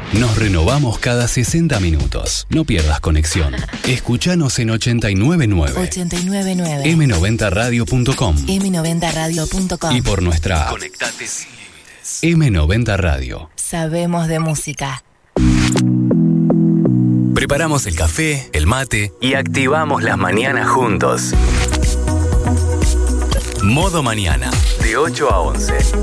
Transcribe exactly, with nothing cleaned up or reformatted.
Nos renovamos cada sesenta minutos. No pierdas conexión. Escuchanos en ochenta y nueve nueve. ochenta y nueve nueve. eme noventa radio punto com. eme noventa radio punto com. Y por nuestra app. Conectate sin límites. eme noventa Radio. Sabemos de música. Preparamos el café, el mate y activamos las mañanas juntos. Modo Mañana, de ocho a once.